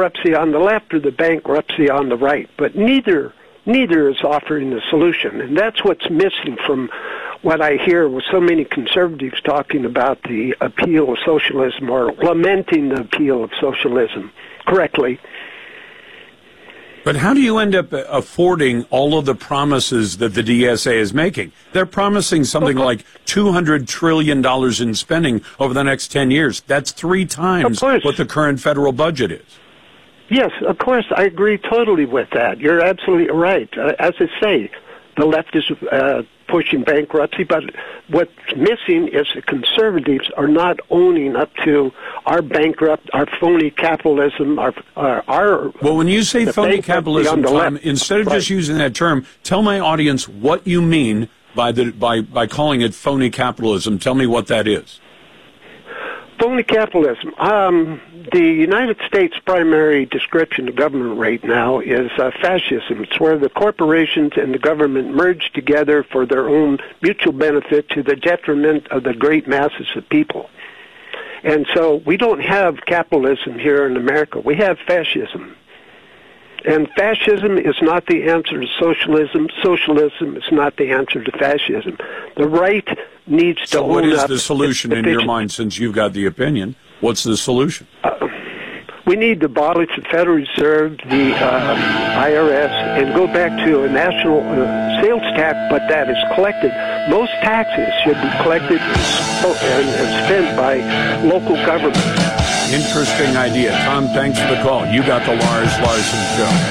bankruptcy on the left or the bankruptcy on the right, but neither is offering the solution, and that's what's missing from what I hear with so many conservatives talking about the appeal of socialism or lamenting the appeal of socialism correctly. But how do you end up affording all of the promises that the DSA is making? They're promising something like $200 trillion in spending over the next 10 years. That's 3 times what the current federal budget is. Yes, of course, I agree totally with that. You're absolutely right. As I say, the left is pushing bankruptcy, but what's missing is the conservatives are not owning up to our phony capitalism, Well, when you say phony capitalism, Tom, instead of just using that term, tell my audience what you mean by calling it phony capitalism. Tell me what that is. Phony capitalism. The United States' primary description of government right now is fascism. It's where the corporations and the government merge together for their own mutual benefit to the detriment of the great masses of people. And so we don't have capitalism here in America. We have fascism. And fascism is not the answer to socialism. Socialism is not the answer to fascism. The right needs to own up. So what is the solution in your mind, since you've got the opinion? What's the solution? We need to abolish the Federal Reserve, the IRS, and go back to a national sales tax, but that is collected. Most taxes should be collected and spent by local government. Interesting idea. Tom, thanks for the call. You got the Lars Larson Show.